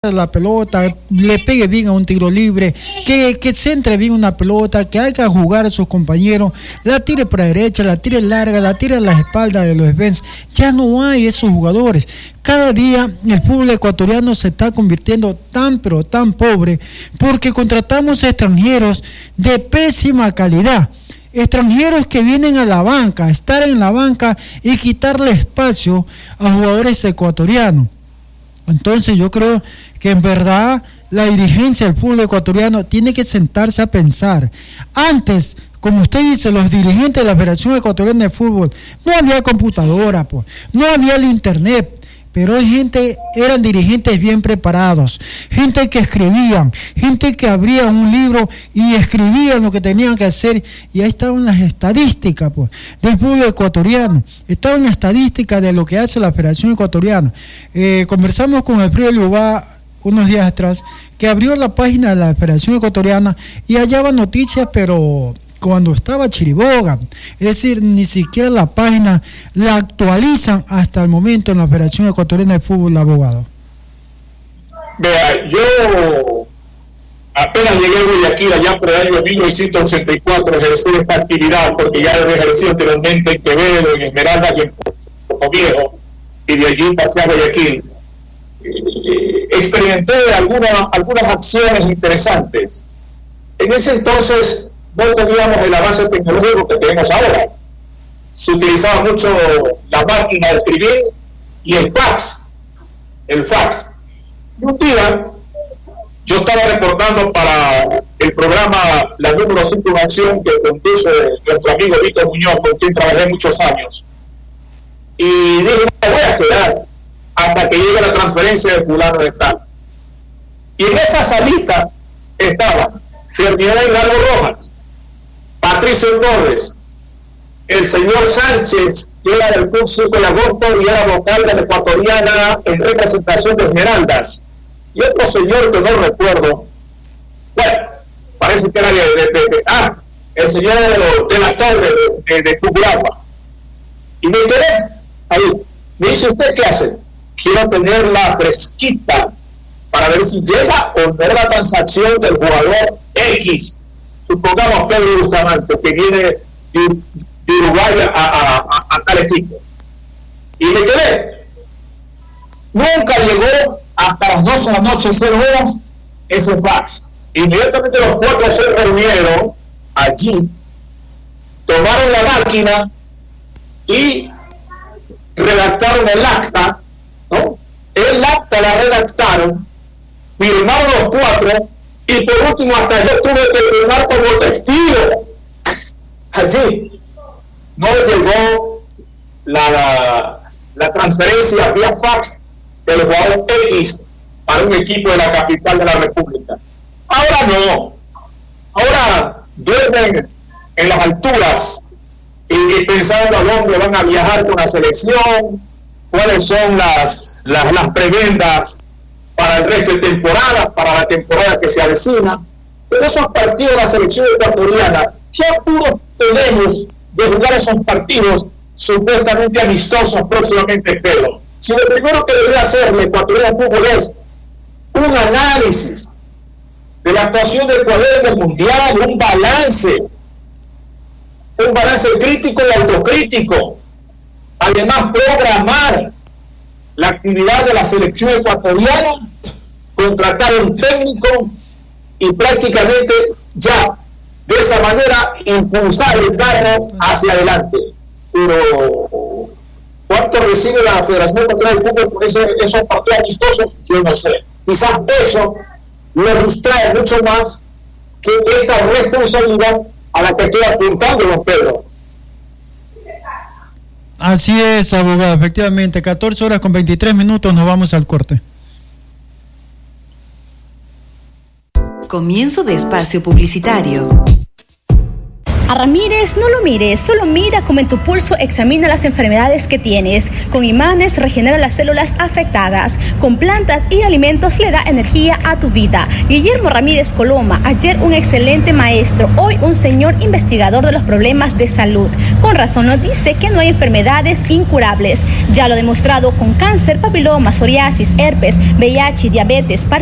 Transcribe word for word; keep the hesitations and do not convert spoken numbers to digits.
la pelota, le pegue bien a un tiro libre, que, que centre bien una pelota, que haga jugar a sus compañeros, la tire para la derecha, la tire larga, la tire a las espaldas de los defensas. Ya no hay esos jugadores. Cada día el fútbol ecuatoriano se está convirtiendo tan pero tan pobre porque contratamos extranjeros de pésima calidad. Extranjeros que vienen a la banca, estar en la banca y quitarle espacio a jugadores ecuatorianos. Entonces yo creo que en verdad la dirigencia del fútbol ecuatoriano tiene que sentarse a pensar. Antes, como usted dice, los dirigentes de la Federación Ecuatoriana de Fútbol, no había computadora, pues, no había el internet, pero gente, eran dirigentes bien preparados, gente que escribían, gente que abrían un libro y escribían lo que tenían que hacer, y ahí estaban las estadísticas pues, del fútbol ecuatoriano, estaban las estadísticas de lo que hace la Federación Ecuatoriana. Eh, conversamos con Alfredo Liobá unos días atrás, que abrió la página de la Federación Ecuatoriana y hallaba noticias, pero cuando estaba chiriboga, es decir, ni siquiera la página la actualizan hasta el momento en la Federación Ecuatoriana de Fútbol, abogado. Vea, yo apenas llegué a Guayaquil allá por el año mil novecientos ochenta y cuatro, ejercí esta actividad, porque ya había ejercido anteriormente en Quevedo, en Esmeralda y en Puerto Viejo, y de allí pasé a Guayaquil. Eh, experimenté algunas, algunas acciones interesantes. En ese entonces no teníamos el avance tecnológico que tenemos ahora. Se utilizaba mucho la máquina de escribir y el fax. El fax. Y un día, yo estaba reportando para el programa La Número cinco en Acción que conduce nuestro amigo Víctor Muñoz, con quien trabajé muchos años. Y dije, no voy a quedar hasta que llegue la transferencia de fulano de tal. Y en esa salita estaba Ferdinand Largo Rojas, Patricio Torres, el señor Sánchez, que era del Club cinco de agosto y era vocal de la Ecuatoriana en representación de Esmeraldas, y otro señor que no recuerdo, bueno, parece que era de, de, de, de ah, el señor de, de la Torre de, de, de Cuburagua. Y me quedé ahí. Me dice, ¿usted qué hace? Quiero tenerla fresquita para ver si llega o no la transacción del jugador X. Supongamos Pedro Bustamante, que viene de, de Uruguay a, a, a, a tal equipo. Y me quedé. Nunca llegó hasta las doce de la noche, cero horas, ese fax. Inmediatamente los cuatro se reunieron allí, tomaron la máquina y redactaron el acta, ¿no? El acta la redactaron, firmaron los cuatro, y por último hasta yo tuve que firmar como testigo. Allí no llegó la, la, la transferencia vía fax del jugador X para un equipo de la capital de la República. Ahora no, ahora duermen en las alturas y, y pensando a dónde van a viajar con la selección, cuáles son las, las, las prebendas para el resto de temporada, para la temporada que se avecina. Pero esos partidos de la selección ecuatoriana, ¿qué apuros tenemos de jugar esos partidos supuestamente amistosos próximamente, Pedro? Si lo primero que debería hacer el ecuatoriano fútbol es un análisis de la actuación del Ecuador en el Mundial, un balance, un balance crítico y autocrítico. Además, programar la actividad de la selección ecuatoriana, contratar un técnico y prácticamente ya de esa manera impulsar el carro hacia adelante. Pero ¿cuánto recibe la Federación Ecuatoriana de Fútbol por ese, esos partidos amistosos? Yo no sé. Quizás eso le distrae mucho más que esta responsabilidad a la que estoy apuntando, don Pedro. Así es, abogado, efectivamente, catorce horas con veintitrés minutos, nos vamos al corte. Comienzo de espacio publicitario. A Ramírez no lo mires, solo mira cómo en tu pulso examina las enfermedades que tienes. Con imanes regenera las células afectadas. Con plantas y alimentos le da energía a tu vida. Guillermo Ramírez Coloma, ayer un excelente maestro, hoy un señor investigador de los problemas de salud. Con razón nos dice que no hay enfermedades incurables. Ya lo ha demostrado con cáncer, papiloma, psoriasis, herpes, V I H, diabetes,